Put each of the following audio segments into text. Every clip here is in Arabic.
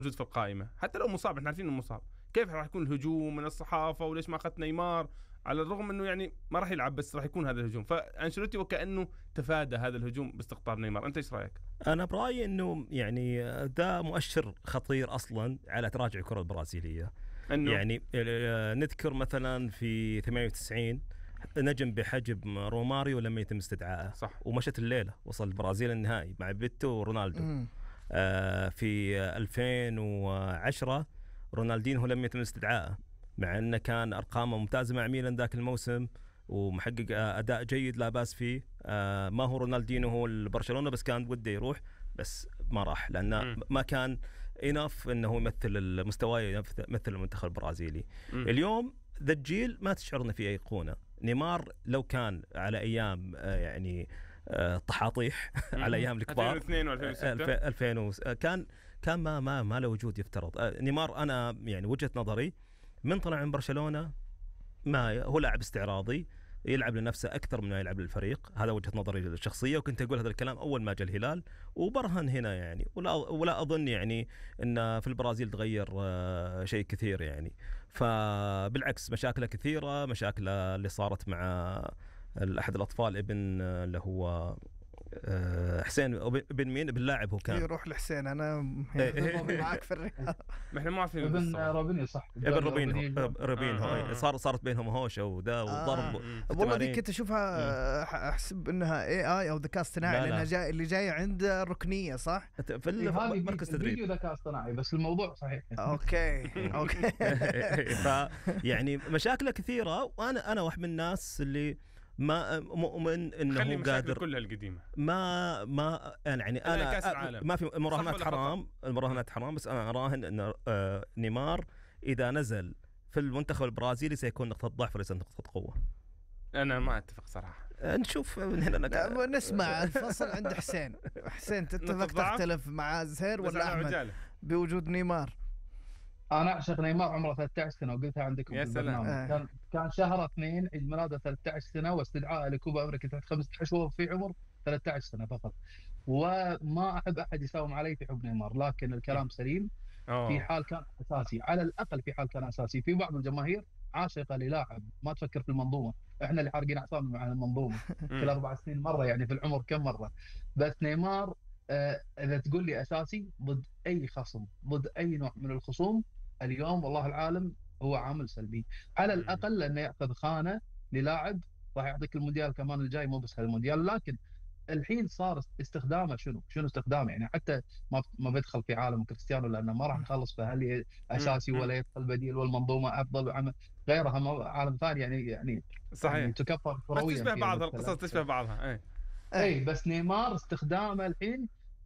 موجود في القائمة حتى لو مصاب، احنا عارفين انه مصاب، كيف راح يكون الهجوم من الصحافة وليش ما اخذت نيمار، على الرغم انه يعني ما راح يلعب بس راح يكون هذا الهجوم. فانشيلوتي وكأنه تفادى هذا الهجوم باستقطاب نيمار. انت ايش رايك؟ انا برايي انه يعني ده مؤشر خطير اصلا على تراجع الكرة البرازيلية. انه يعني نذكر مثلا في 98 نجم بحجم روماريو لما يتم استدعائه، صح، ومشت الليلة وصل البرازيل النهائي مع بيتو ورونالدو. في 2010 رونالدينهو لم يتم استدعائه مع أنه كان أرقامه ممتازة مع ميلان ذاك الموسم ومحقق أداء جيد لا بأس فيه. ما هو رونالدينو هو البرشلونة، بس كان وده يروح بس ما راح لأنه ما كان إناف أنه يمثل المستوى، يمثل المنتخب البرازيلي. اليوم ذا الجيل ما تشعرنا فيه أيقونة. نيمار لو كان على أيام يعني تحاطيح على ايام الكبار 2002 و2006 كان ما له وجود يفترض. نيمار انا يعني وجهة نظري من طلع من برشلونة ما هو لاعب استعراضي يلعب لنفسه اكثر من ما يلعب للفريق. هذا وجهة نظري الشخصية، وكنت اقول هذا الكلام اول ما جاء الهلال وبرهن هنا يعني. ولا اظن يعني ان في البرازيل تغير شيء كثير يعني. فبالعكس مشاكل كثيرة، مشاكل اللي صارت مع أحد الأطفال ابن اللي هو حسين ابن مين ابن لاعب هو كان يروح لحسين أنا معك في الرياض. ما إحنا ما عارفين ابن روبينيو صح ابن روبينيو صارت بينهم هوشة وده وضرب. والله دي كنت أشوفها أحسب إنها AI أو ذكاء اصطناعي لأنها اللي جاي عند الركنية صح في المركز تدريب فيديو ذكاء اصطناعي بس الموضوع صحيح. أوكي يعني مشاكل كثيرة. وأنا واحد من الناس اللي ما مؤمن انه قادر كلها القديمه ما يعني انا ما في مراهنات حرام، المراهنات حرام، بس انا اراهن ان نيمار اذا نزل في المنتخب البرازيلي سيكون نقطة ضعف وليس نقطة قوة. انا ما اتفق صراحة. نشوف من هنا نسمع الفصل عند حسين تتفق تختلف مع زهير ولا احمد بوجود نيمار؟ أنا أعشق نيمار، عمره 13 سنة وقلتها عندكم يا سلام. كان شهر 2 عيد ميلاده 13 سنة واستدعاء لكوبا أمريكا تحت 15 وهو في عمر 13 سنة فقط. وما أحب أحد يساوم علي في حب نيمار، لكن الكلام سليم. في حال كان أساسي، على الأقل في حال كان أساسي. في بعض الجماهير عاشقة للاعب ما تفكر في المنظومة، إحنا اللي حارقين أعصابنا مع المنظومة كل 4 سنين مرة، يعني في العمر كم مرة. بس نيمار إذا تقول لي أساسي ضد أي خصم، ضد أي نوع من الخصوم اليوم والله العالم هو عامل سلبي. على الأقل لأنه يأخذ خانة للاعب راح يعطيك المونديال كمان الجاي، مو بس هالمونديال. لكن الحين صار استخدامه شنو استخدامه، يعني حتى ما بدخل في عالم كريستيانو لأنه ما راح نخلص فهل أساسي ولا يدخل بديل والمنظومة أفضل غيرها عالم ثاني يعني صحيح يعني تكفر كرويا تشبه بعضها القصص تشبه بعضها. اي بس نيمار استخدامه الحين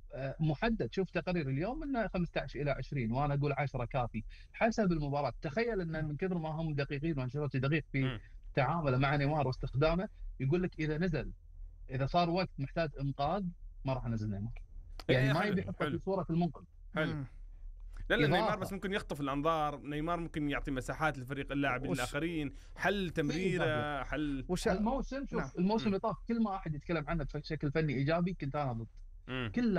محدد. شوف تقرير اليوم انه 15 الى 20 وانا اقول 10 كافي حسب المباراه. تخيل ان من كثر ما هم دقيقين وانشيلوتي دقيق في تعامله مع نيمار واستخدامه، يقول لك اذا نزل، اذا صار وقت محتاج انقاذ ما راح انزل نيمار. يعني ما يبي يحطه في صوره المنقذ. حلو. لا نيمار بس ممكن يخطف الانظار، نيمار ممكن يعطي مساحات للفريق اللاعبين الاخرين، حل تمريره، حل الموسم. شوف الموسم اللي طاف كل ما احد يتكلم عنه بشكل فني ايجابي كنت انا ضد. كله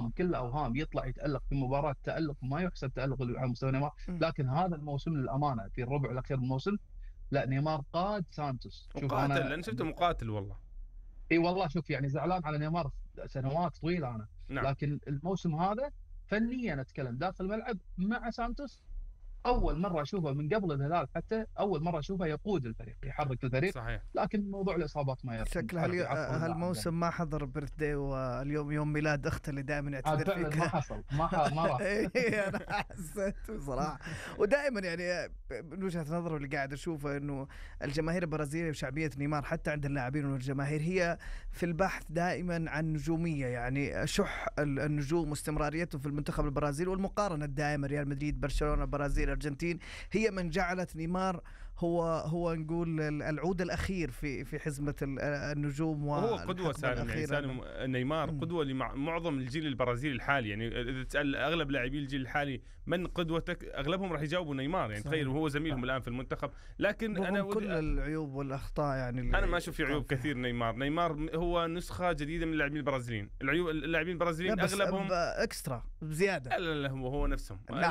اوهام يطلع يتالق في مباراه تالق ما يحسب تالق على مستوى نيمار. لكن هذا الموسم للامانه في الربع الاخير من الموسم لا نيمار قاد سانتوس. شوف انا شفته مقاتل والله. اي والله شوف يعني زعلان على نيمار سنوات طويله انا. نعم. لكن الموسم هذا فنيا اتكلم داخل الملعب مع سانتوس اول مره اشوفه من قبل الهلال، حتى اول مره اشوفه يقود الفريق يحرك الفريق. صحيح. لكن موضوع الاصابات ما يرحم. شكله هالموسم ما حضر بيرثدي واليوم يوم ميلاد اخته اللي دائما يعتذر فيك. ما حصل ما راح. انا حسيت بصراحه. ودائما يعني من وجهه نظره اللي قاعد اشوفه انه الجماهير البرازيليه وشعبيه نيمار حتى عند اللاعبين والجماهير هي في البحث دائما عن نجوميه، يعني شح النجوم واستمراريته في المنتخب البرازيلي والمقارنه الدائمه ريال مدريد برشلونه البرازيل الأرجنتين هي من جعلت نيمار هو نقول العود الأخير في حزمة النجوم. وهو قدوة سالم، يعني سالم نيمار قدوة لمعظم الجيل البرازيلي الحالي. يعني إذا تسأل أغلب لاعبي الجيل الحالي من قدوتك، أغلبهم راح يجاوبوا نيمار. يعني تخيل وهو زميلهم الآن في المنتخب. لكن أنا كل العيوب والأخطاء يعني أنا ما أشوف في عيوب كثير. نيمار هو نسخة جديدة من اللاعبين البرازيليين. اللاعبين البرازيليين أغلبهم إكسترا بزيادة. لا هو نفسهم.